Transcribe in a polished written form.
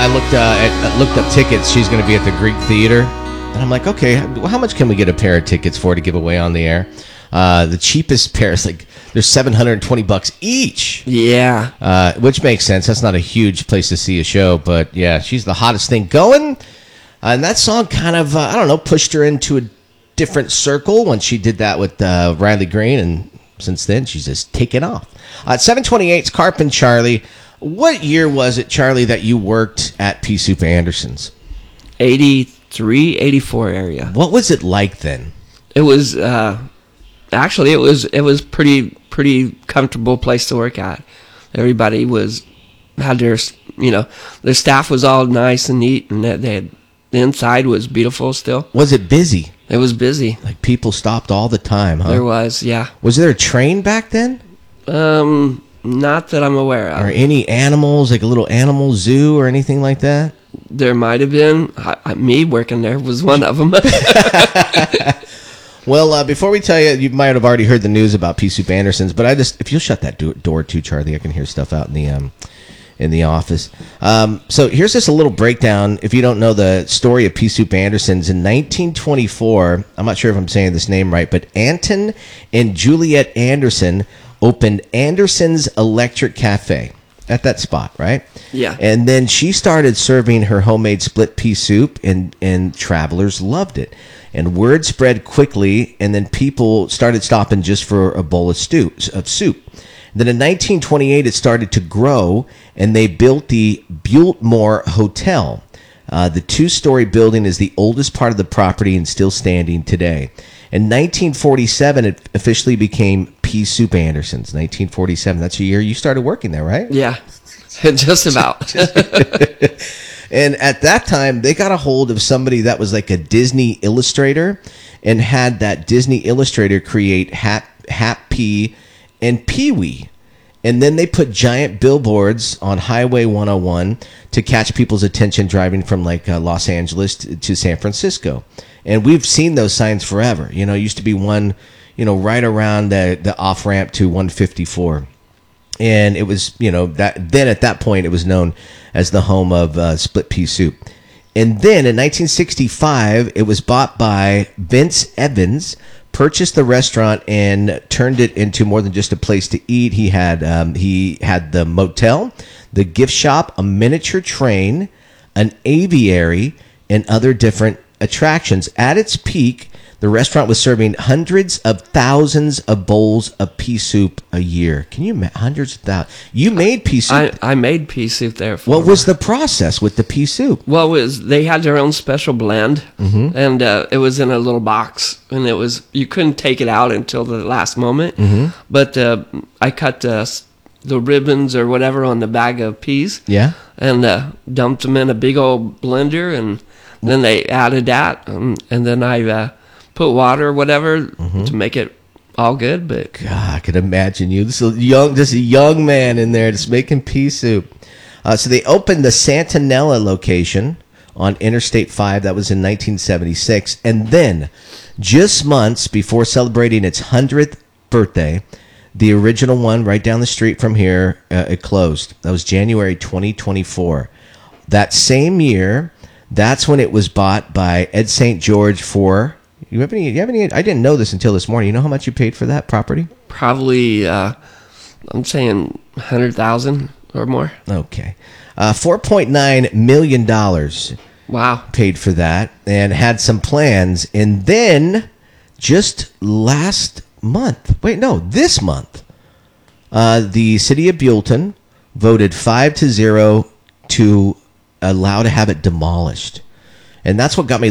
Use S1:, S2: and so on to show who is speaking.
S1: I looked up tickets. She's going to be at the Greek Theater. And I'm like, okay, how much can we get a pair of tickets for to give away on the air? The cheapest pair is like, they're $720 each.
S2: Yeah.
S1: Which makes sense. That's not a huge place to see a show. But yeah, she's the hottest thing going. And that song kind of, I don't know, pushed her into a different circle when she did that with Riley Green. And since then, she's just taken off. At 7:28, it's Carp and Charlie. What year was it, Charlie, that you worked at Pea Soup Anderson's?
S2: 83, 84 area.
S1: What was it like then?
S2: It was actually it was pretty comfortable place to work at. Everybody had their their staff was all nice and neat, and the inside was beautiful still.
S1: Was it busy?
S2: It was busy.
S1: Like people stopped all the time, huh?
S2: There was, yeah.
S1: Was there a train back then?
S2: Not that I'm aware of.
S1: Or any animals, like a little animal zoo or anything like that?
S2: There might have been. Me working there was one of them.
S1: Well, before we tell you, you might have already heard the news about Pea Soup Anderson's, but if you'll shut that door too, Charlie, I can hear stuff out in the office. So here's just a little breakdown. If you don't know the story of Pea Soup Anderson's, in 1924, I'm not sure if I'm saying this name right, but Anton and Juliet Anderson opened Anderson's Electric Cafe at that spot, right?
S2: Yeah.
S1: And then she started serving her homemade split pea soup, and travelers loved it. And word spread quickly, and then people started stopping just for a bowl of soup. Then in 1928, it started to grow, and they built the Biltmore Hotel. The two-story building is the oldest part of the property and still standing today. In 1947, it officially became Pea Soup Anderson's. 1947. That's the year you started working there, right?
S2: Yeah, just about.
S1: And at that time, they got a hold of somebody that was like a Disney illustrator and had that Disney illustrator create Happy and Pee-wee. And then they put giant billboards on Highway 101 to catch people's attention driving from like Los Angeles to San Francisco. And we've seen those signs forever. It used to be one, right around the off-ramp to 154. And it was, then at that point, it was known as the home of split pea soup. And then in 1965, it was bought by Vince Evans, purchased the restaurant and turned it into more than just a place to eat. He had the motel, the gift shop, a miniature train, an aviary, and other different attractions. At its peak, the restaurant was serving hundreds of thousands of bowls of pea soup a year. Can you imagine? Hundreds of thousands. You made pea soup.
S2: I made pea soup there.
S1: What was the process with the pea soup?
S2: Well, they had their own special blend, and it was in a little box, and you couldn't take it out until the last moment. Mm-hmm. But I cut the ribbons or whatever on the bag of peas, and dumped them in a big old blender, and then they added that, and then I put water or whatever to make it all good. But
S1: God, I could imagine you. This is a young man in there just making pea soup. So they opened the Santanella location on Interstate 5. That was in 1976. And then, just months before celebrating its 100th birthday, the original one right down the street from here, it closed. That was January 2024. That same year, that's when it was bought by Ed St. George for... You have any? I didn't know this until this morning. You know how much you paid for that property?
S2: Probably, I'm saying $100,000 or more.
S1: Okay, $4.9 million.
S2: Wow,
S1: paid for that, and had some plans. And then, just last month. Wait, no, this month, the city of Buellton voted 5-0 to allow to have it demolished, and that's what got me